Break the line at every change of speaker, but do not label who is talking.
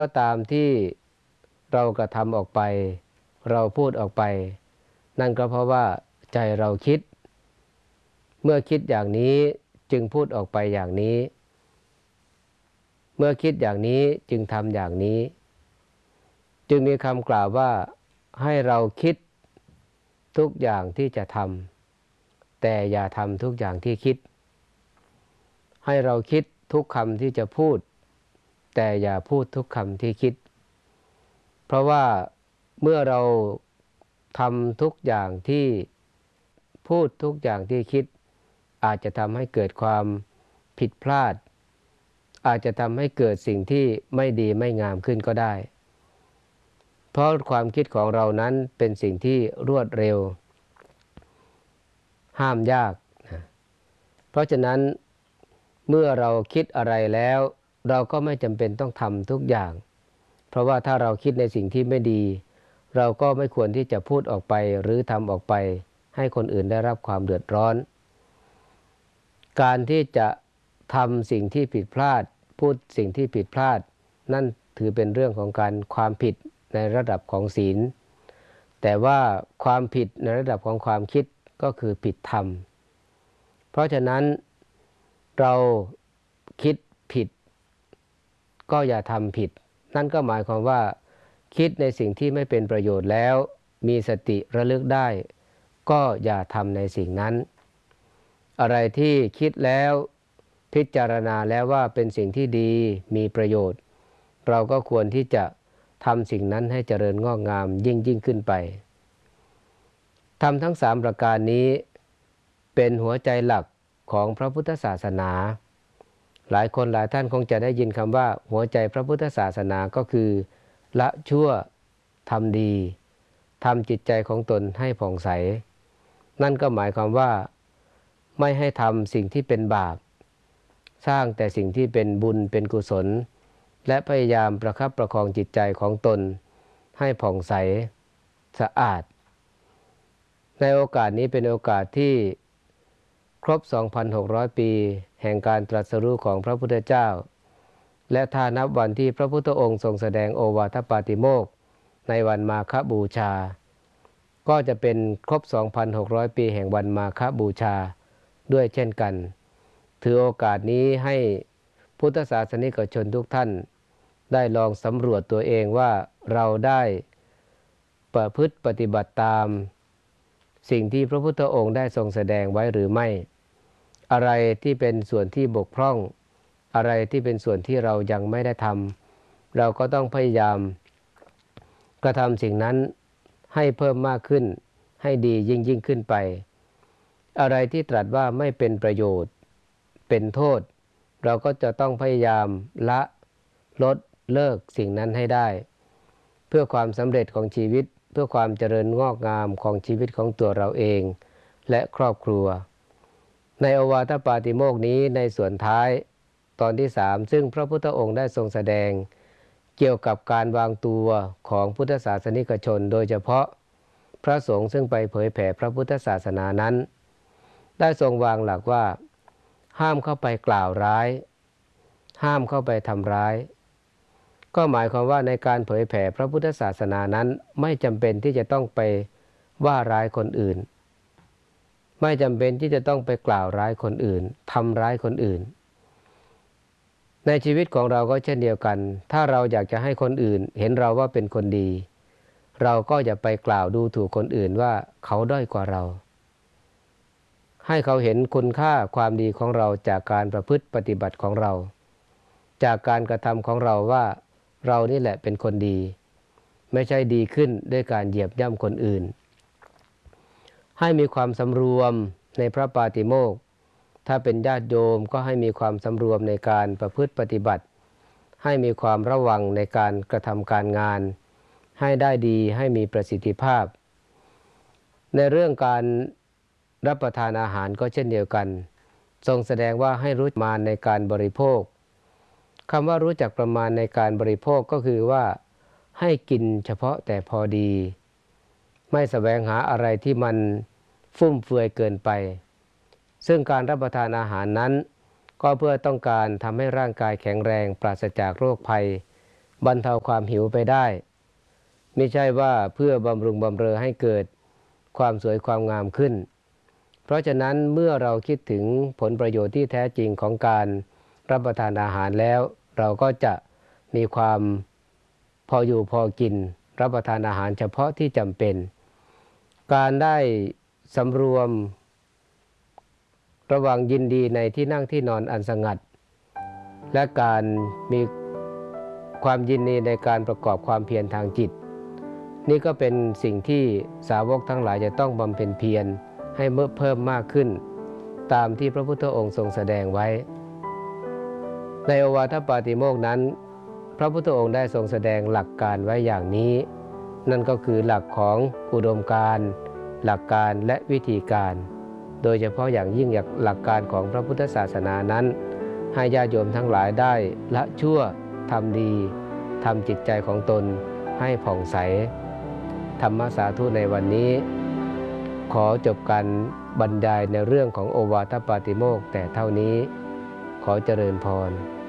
ก็ตามที่เรากระทำออกไปเราพูดออกไปนั่นก็เพราะว่าใจเราคิดเมื่อคิดอย่างนี้จึงพูดออกไปอย่างนี้เมื่อคิดอย่างนี้จึงทำอย่างนี้จึงมีคำกล่าวว่าให้เราคิดทุกอย่างที่จะทำแต่อย่าทำทุกอย่างที่คิดให้เราคิดทุกคำที่จะพูดแต่อย่าพูดทุกคำที่คิดเพราะว่าเมื่อเราทำทุกอย่างที่พูดทุกอย่างที่คิดอาจจะทำให้เกิดความผิดพลาดอาจจะทำให้เกิดสิ่งที่ไม่ดีไม่งามขึ้นก็ได้เพราะความคิดของเรานั้นเป็นสิ่งที่รวดเร็วห้ามยากเพราะฉะนั้นเมื่อเราคิดอะไรแล้วเราก็ไม่จำเป็นต้องทำทุกอย่างเพราะว่าถ้าเราคิดในสิ่งที่ไม่ดีเราก็ไม่ควรที่จะพูดออกไปหรือทำออกไปให้คนอื่นได้รับความเดือดร้อนการที่จะทำสิ่งที่ผิดพลาดพูดสิ่งที่ผิดพลาดนั่นถือเป็นเรื่องของการความผิดในระดับของศีลแต่ว่าความผิดในระดับของความคิดก็คือผิดธรรมเพราะฉะนั้นเราคิดผิดก็อย่าทำผิดนั่นก็หมายความว่าคิดในสิ่งที่ไม่เป็นประโยชน์แล้วมีสติระลึกได้ก็อย่าทำในสิ่งนั้นอะไรที่คิดแล้วพิจารณาแล้วว่าเป็นสิ่งที่ดีมีประโยชน์เราก็ควรที่จะทำสิ่งนั้นให้เจริญงอกงามยิ่งขึ้นไปทำทั้ง3ประการนี้เป็นหัวใจหลักของพระพุทธศาสนาหลายคนหลายท่านคงจะได้ยินคำว่าหัวใจพระพุทธศาสนาก็คือละชั่วทำดีทำจิตใจของตนให้ผ่องใสนั่นก็หมายความว่าไม่ให้ทำสิ่งที่เป็นบาปสร้างแต่สิ่งที่เป็นบุญเป็นกุศลและพยายามประคับประคองจิตใจของตนให้ผ่องใสสะอาดในโอกาสนี้เป็นโอกาสที่ครบ 2,600 ปีแห่งการตรัสรู้ของพระพุทธเจ้าและถ้านับวันที่พระพุทธองค์ทรงแสดงโอวาทปาติโมกข์ในวันมาฆบูชาก็จะเป็นครบ 2,600 ปีแห่งวันมาฆบูชาด้วยเช่นกันถือโอกาสนี้ให้พุทธศาสนิกชนทุกท่านได้ลองสำรวจตัวเองว่าเราได้ประพฤติปฏิบัติตามสิ่งที่พระพุทธองค์ได้ทรงแสดงไว้หรือไม่อะไรที่เป็นส่วนที่บกพร่องอะไรที่เป็นส่วนที่เรายังไม่ได้ทำเราก็ต้องพยายามกระทำสิ่งนั้นให้เพิ่มมากขึ้นให้ดียิ่งขึ้นไปอะไรที่ตรัสว่าไม่เป็นประโยชน์เป็นโทษเราก็จะต้องพยายามละลดเลิกสิ่งนั้นให้ได้เพื่อความสำเร็จของชีวิตเพื่อความเจริญงอกงามของชีวิตของตัวเราเองและครอบครัวในโอวาทปาติโมกข์นี้ในส่วนท้ายตอนที่3ซึ่งพระพุทธองค์ได้ทรงแสดงเกี่ยวกับการวางตัวของพุทธศาสนิกชนโดยเฉพาะพระสงฆ์ซึ่งไปเผยแผ่พระพุทธศาสนานั้นได้ทรงวางหลักว่าห้ามเข้าไปกล่าวร้ายห้ามเข้าไปทำร้ายก็หมายความว่าในการเผยแผ่พระพุทธศาสนานั้นไม่จำเป็นที่จะต้องไปว่าร้ายคนอื่นไม่จำเป็นที่จะต้องไปกล่าวร้ายคนอื่นทำร้ายคนอื่นในชีวิตของเราก็เช่นเดียวกันถ้าเราอยากจะให้คนอื่นเห็นเราว่าเป็นคนดีเราก็อย่าไปกล่าวดูถูกคนอื่นว่าเขาด้อยกว่าเราให้เขาเห็นคุณค่าความดีของเราจากการประพฤติปฏิบัติของเราจากการกระทำของเราว่าเรานี่แหละเป็นคนดีไม่ใช่ดีขึ้นด้วยการเหยียบย่ำคนอื่นให้มีความสำรวมในพระปาติโมกข์ถ้าเป็นญาติโยมก็ให้มีความสำรวมในการประพฤติปฏิบัติให้มีความระวังในการกระทำการงานให้ได้ดีให้มีประสิทธิภาพในเรื่องการรับประทานอาหารก็เช่นเดียวกันทรงแสดงว่าให้รู้ประมาณในการบริโภคคำว่ารู้จักประมาณในการบริโภคก็คือว่าให้กินเฉพาะแต่พอดีไม่แสวงหาอะไรที่มันฟุ่มเฟือยเกินไปซึ่งการรับประทานอาหารนั้นก็เพื่อต้องการทำให้ร่างกายแข็งแรงปราศจากโรคภัยบรรเทาความหิวไปได้ไม่ใช่ว่าเพื่อบำรุงบำเรอให้เกิดความสวยความงามขึ้นเพราะฉะนั้นเมื่อเราคิดถึงผลประโยชน์ที่แท้จริงของการรับประทานอาหารแล้วเราก็จะมีความพออยู่พอกินรับประทานอาหารเฉพาะที่จำเป็นการได้สำรวมระวังยินดีในที่นั่งที่นอนอันสงัดและการมีความยินดีในการประกอบความเพียรทางจิตนี่ก็เป็นสิ่งที่สาวกทั้งหลายจะต้องบำเพ็ญเพียรให้เพิ่มมากขึ้นตามที่พระพุทธองค์ทรงแสดงไว้ในโอวาทปาติโมกข์นั้นพระพุทธองค์ได้ทรงแสดงหลักการไว้อย่างนี้นั่นก็คือหลักของอุดมการณ์หลักการและวิธีการโดยเฉพาะอย่างยิ่งหลักการของพระพุทธศาสนานั้นให้ญาติโยมทั้งหลายได้ละชั่วทำดีทำจิตใจของตนให้ผ่องใสธรรมสาธุในวันนี้ขอจบการบรรยายในเรื่องของโอวาทปาติโมกข์แต่เท่านี้ขอเจริญพร